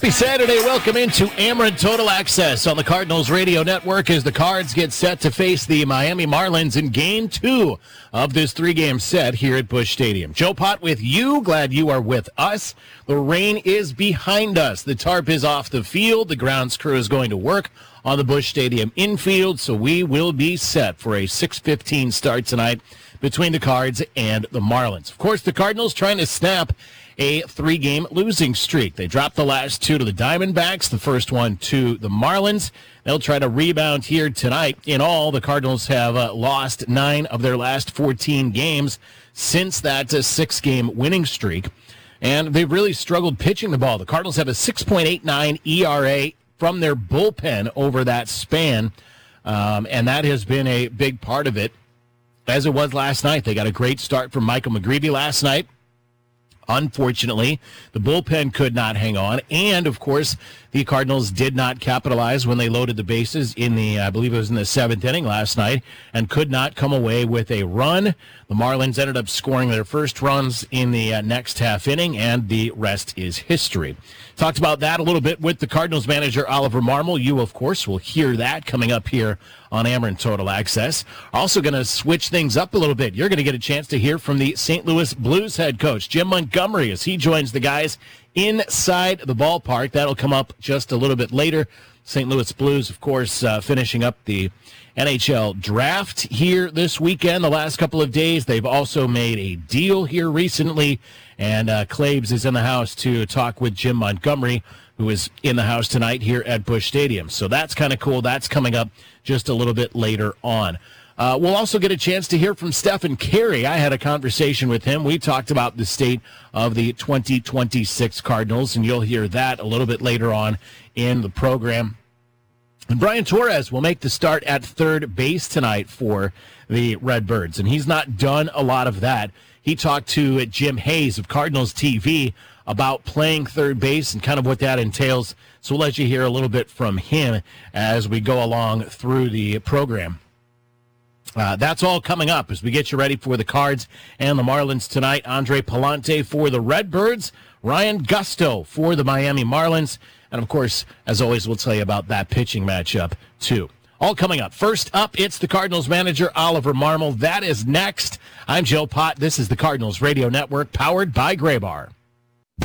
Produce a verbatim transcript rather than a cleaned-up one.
Happy Saturday. Welcome into Ameren Total Access on the Cardinals Radio Network as the Cards get set to face the Miami Marlins in Game two of this three-game set here at Busch Stadium. Joe Pott with you. Glad you are with us. The rain is behind us. The tarp is off the field. The grounds crew is going to work on the Busch Stadium infield, so we will be set for a six fifteen start tonight between the Cards and the Marlins. Of course, the Cardinals trying to snap a three-game losing streak. They dropped the last two to the Diamondbacks, the first one to the Marlins. They'll try to rebound here tonight. In all, the Cardinals have uh, lost nine of their last fourteen games since that uh, six-game winning streak, and they've really struggled pitching the ball. The Cardinals have a six point eight nine E R A from their bullpen over that span, um, and that has been a big part of it, as it was last night. They got a great start from Michael McGreevy last night. Unfortunately, the bullpen could not hang on, and, of course, the Cardinals did not capitalize when they loaded the bases in the, I believe it was in the seventh inning last night, and could not come away with a run. The Marlins ended up scoring their first runs in the uh, next half inning, and the rest is history. Talked about that a little bit with the Cardinals manager, Oliver Marmol. You, of course, will hear that coming up here on Ameren Total Access. Also going to switch things up a little bit. You're going to get a chance to hear from the Saint Louis Blues head coach, Jim Montgomery, as he joins the guys inside the ballpark. That'll come up just a little bit later. Saint Louis Blues, of course, uh, finishing up the N H L draft here this weekend. The last couple of days, they've also made a deal here recently, and uh, Claves is in the house to talk with Jim Montgomery, who is in the house tonight here at Busch Stadium. So that's kind of cool. That's coming up just a little bit later on. Uh, we'll also get a chance to hear from Stephen Carey. I had a conversation with him. We talked about the state of the twenty twenty-six Cardinals, and you'll hear that a little bit later on in the program. And Brian Torres will make the start at third base tonight for the Redbirds, and he's not done a lot of that. He talked to Jim Hayes of Cardinals T V about playing third base and kind of what that entails. So we'll let you hear a little bit from him as we go along through the program. Uh, that's all coming up as we get you ready for the Cards and the Marlins tonight. Andre Palante for the Redbirds, Ryan Gusto for the Miami Marlins, and, of course, as always, we'll tell you about that pitching matchup, too. All coming up. First up, it's the Cardinals manager, Oliver Marmol. That is next. I'm Joe Pott. This is the Cardinals Radio Network, powered by Graybar.